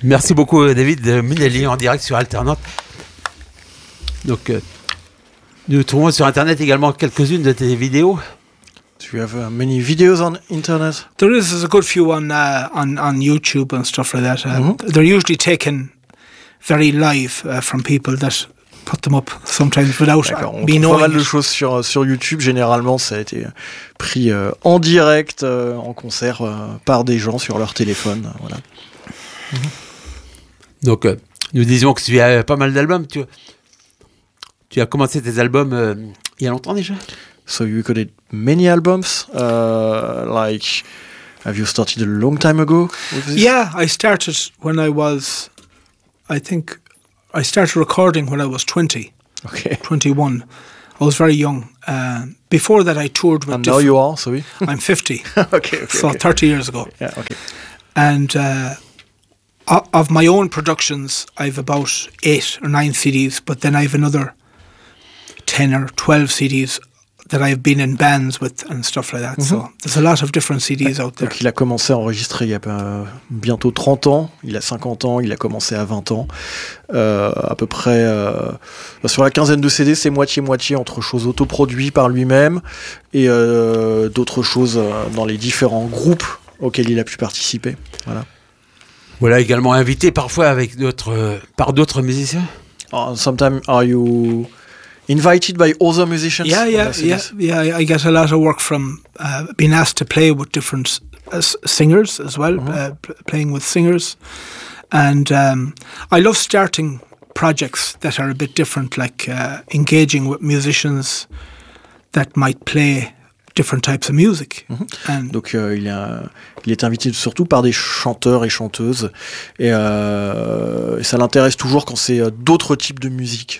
Merci beaucoup David Minelli en direct sur Alternaute. Donc nous trouvons sur internet également quelques-unes de tes vidéos. Do you have many videos on internet? There's a good few on YouTube and stuff like that. They're usually taken very live from people that put them up sometimes without on me knowing. trouve pas mal de choses sur YouTube. Généralement, ça a été pris en direct, en concert, par des gens sur leur téléphone. Voilà. Donc, nous disions que tu as pas mal d'albums. Tu as commencé tes albums il y a longtemps déjà? So you recorded many albums. Like, have you started a long time ago with this? Yeah, I started when I started recording when I was 20. Okay. 21. I was very young. Before that, I toured with. And now you are, sorry? I'm 50. Okay. So 30 years ago. Yeah, okay. And of my own productions, I've about 8 or 9 CDs, but then I've another 10 or 12 CDs that I've been in bands with and stuff like that. So there's a lot of different CDs out there. Donc il a commencé à enregistrer il y a bientôt 30 ans, il a 50 ans, il a commencé à 20 ans. À peu près sur la quinzaine de CD, c'est moitié-moitié entre choses autoproduites par lui-même et d'autres choses dans les différents groupes auxquels il a pu participer. Voilà, également invité parfois avec par d'autres musiciens. Sometimes are you invited by other musicians? Yeah. I get a lot of work from being asked to play with different singers as well, playing with singers. And I love starting projects that are a bit different, like engaging with musicians that might play different types of music. Donc il est invité surtout par des chanteurs et chanteuses et ça l'intéresse toujours quand c'est d'autres types de musique.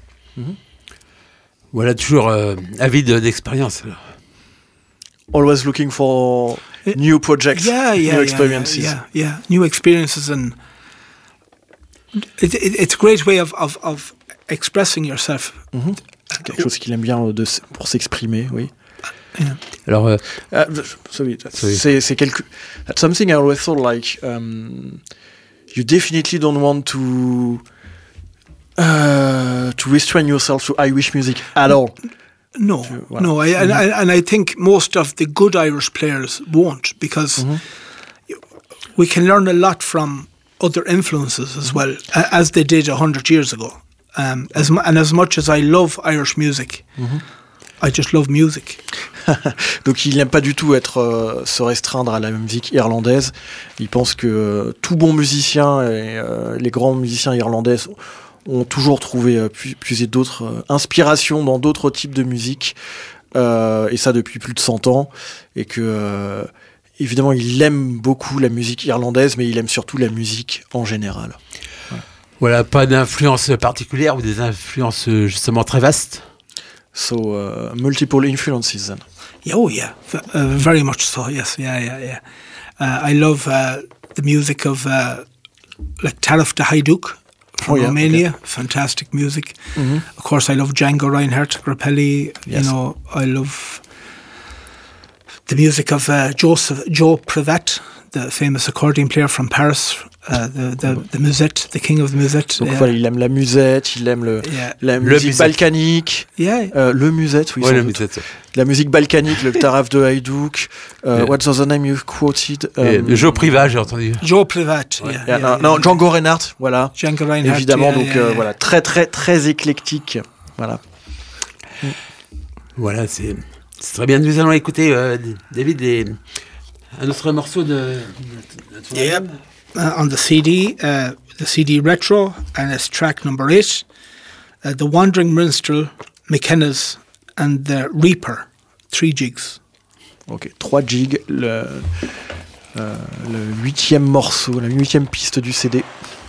Voilà, toujours avide d'expérience. Always looking for new projects, new experiences. Yeah, new experiences, and it's a great way of expressing yourself. Quelque chose qu'il aime bien pour s'exprimer, oui. Yeah. Alors, c'est that's something I always thought, like you definitely don't want to restrain yourself to Irish music at all. No. And I think most of the good Irish players won't, because we can learn a lot from other influences as well, as they did 100 years ago. As much as I love Irish music, I just love music. Donc il n'aime pas du tout se restreindre à la musique irlandaise. Il pense que tout bon musicien et les grands musiciens irlandais ont toujours trouvé plus et d'autres inspirations dans d'autres types de musique, et ça depuis plus de 100 ans, et que évidemment il aime beaucoup la musique irlandaise, mais il aime surtout la musique en général. Voilà, pas d'influence particulière ou des influences justement très vastes. So multiple influences then. Oh yeah, very much so. Yes, yeah. I love the music of like Taras the Hajduk from Romania. Okay. Fantastic music. Of course, I love Django Reinhardt, Grappelli. Yes. You know, I love the music of Joe Privat, the famous accordion player from Paris. The musette, the king of the musette. Donc voilà, il aime la musette, il aime la musique balkanique. Le musette, oui. Le musette. La musique balkanique, le Taras de Hajduk. What's the other name you quoted? Joe Privat, j'ai entendu. Joe Privat, non, Django Reinhardt, voilà. Django Reinhardt. Évidemment, donc voilà, très très très éclectique, voilà. Voilà, c'est très bien. Nous allons écouter David un autre morceau de ton album. On the CD Retro, and it's track number 8, The Wandering Minstrel, McKenna's, and The Reaper, 3 jigs. Ok, 3 jigs, le 8e morceau, la 8e piste du CD.